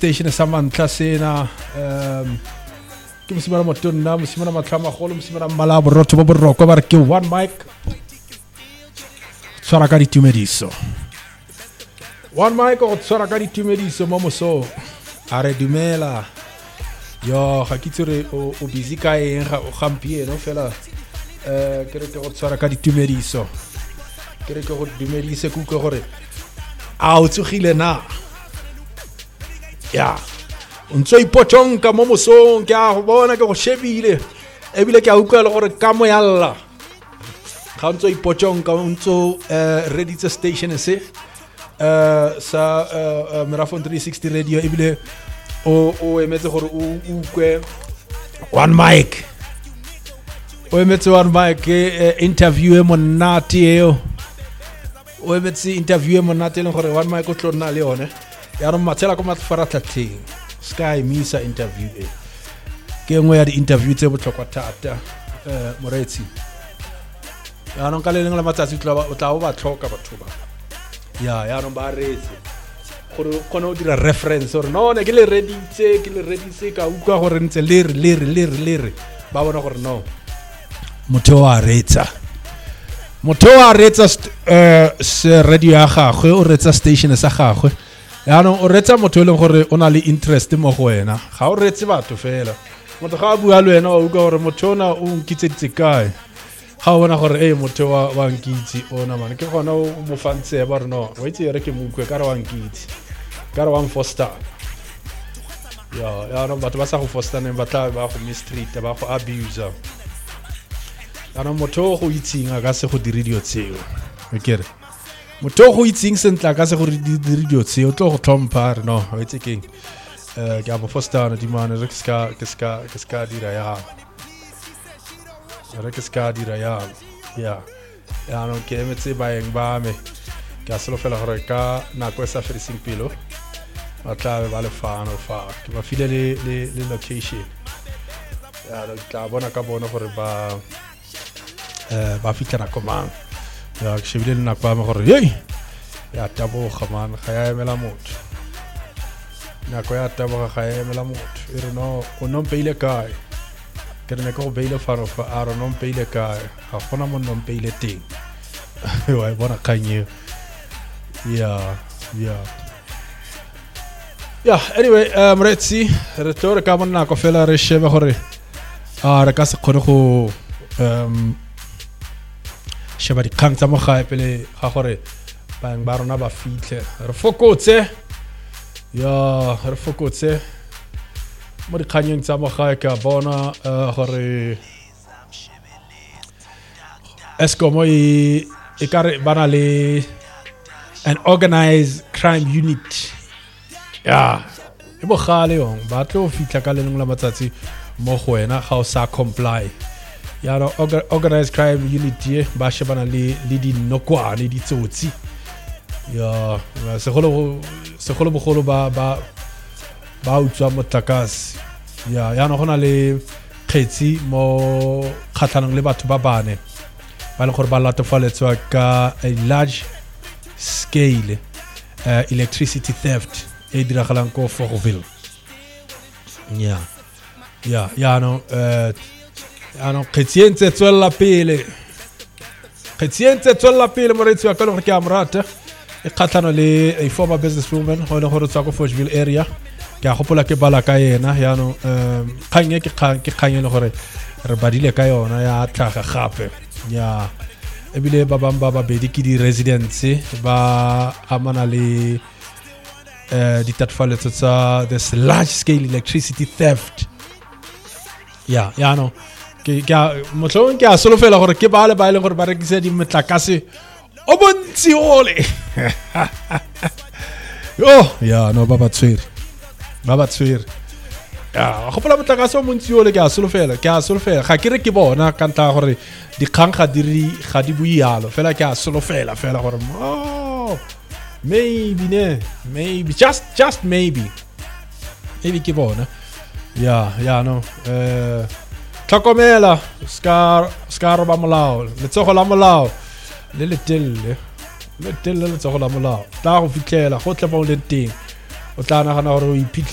station sa mantla sena ke mosimana motonna mosimana matlama golo mosimana mmala borotho bo boroko ba re ke one mic tsara ka ditumediso one mic o tsara ka ditumediso mo moso a re dumela yo ga ke tsere o busy ka eng ga o gampieno fela ke re ke go tsara ka ditumediso ke re ke go dumedise ku ke gore a o tsogile na ya ntso ipotonka mo mosong ke a go bona ke go shebile ebile ke a utlwa le gore ka mo yalla ga ntso ipotonka ntso reditse station se sa Merafon 360 radio ebile o emetse gore o ukwe one mic o emetse one mic interview e monate eo o emetse interview e monate le gore one mic o tlonna le yone ya re matsela ko matfaratlhatlheng sky misa interview ke ngwe ya di interview tse botlhokwa thata moretsi ya no ka le leng la matsatsi o tla ba tlhoka batho ba ya no ba retse gore kona o dira reference or no ne ke le reditse ka utlwa gore ntse le ba bona gore no motho wa retsa se radio ya gagwe o retsa station sa gagwe ya no o retsa motho le gore o na le interest mo go wena ga o retse batho fela motho ga a bua le wena o utlwa gore motho ona o nkitse kae ga o bona gore motho wa nkitse ona man ke gona o mo fantse ba re no wa itse re ke mokwe ka re wa nkitse ka re wa foster ya no batho ba sa go foster ne ba tla ba go mistreat ba go abuse ana motho go itsinga ka se go di radio tseo ekere motho go itsing sentla ka se go di radio tseo tlo go tlhompha no wa itse keng ke a mo foster na di mane re ska dira ya re ska dira ya no ke emetse baeng ba me ke a selo fela gore ka nako e sa fediseng pelo ba tla ba le fano fa ke ba file le location ya re tla bona ka bona gore ba fitla nako mang ya ke shebile nako ba me gore ya taboga man ga ya emela motho nako ya taboga ga ya emela motho e re no o no peile kae ke ne go beile faro fa a re no peile kae ga gona mo no peile teng wa bona kanye anyway mretsi re tore ka monna ko fela re shebe gore a re ka se kgone go sheba di kgang tsa mo gae pele ga gore bang ba rona ba fitlhe re fokotse mo di kganyeng tsa mo gae ka bona gore Eskom e kare bana le an organized crime unit e bogale yong ba tlo fitla ka lengwe la matsatsi mo go wena ga o sa comply ya no organized crime unit ba shebana le di nokwane di tsotsi ya segolo bogolo ba utswa motlakase ya no gona le kgetsi mo kgatlanong le batho ba bane ba le gore ba latofaletswa ka a large scale electricity theft e diragalang ko Fourville ano kgetsi tswella pele moretsi wa ka le ke amrata e kgatlano le a former businesswoman go le gore tswa ko Fourville area ke a gopola ke bala ka yena ya no kganye ke kganye le gore re badile ka yona ya tlhaga gape ya ebile ba bang ba babedi ke di residents ba amana le ditatfaletso tsa this large scale electricity theft no ke motlhong ke a solofela gore ke ba ile gore ba rekise di metlakase o bontsi ole no ba batswere ya go pola motlakase o montsi ole ke a solofela ga ke re ke bona ka ntla gore dikgang ga di buialo fela ke a solofela fela gore maybe just maybe ke bona no tlhokomela ska roba molao letsogo la molao le letelle letsogo la molao tla go fitlela go tla ba o le teng o tla nagana gore o